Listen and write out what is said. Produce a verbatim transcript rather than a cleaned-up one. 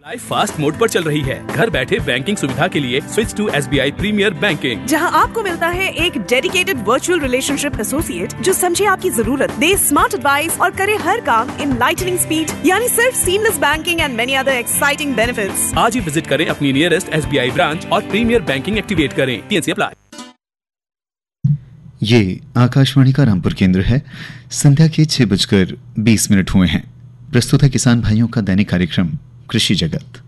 Life fast mode पर चल रही है। घर बैठे बैंकिंग सुविधा के लिए switch to S B I premiere banking, जहां आपको मिलता है एक डेडिकेटेड वर्चुअल रिलेशनशिप एसोसिएट जो समझे आपकी जरूरत, दे स्मार्ट एडवाइस और करे हर काम इन लाइटनिंग स्पीड, यानी सिर्फ seamless banking and many other exciting benefits. आज ही विजिट करें अपनी nearest S B I branch और प्रीमियर बैंकिंग एक्टिवेट करें। T N C apply. ये आकाशवाणी का रामपुर केंद्र है। संध्या के छह बजकर बीस मिनट हुए हैं। प्रस्तुत है किसान भाइयों का दैनिक कार्यक्रम कृषि जगत।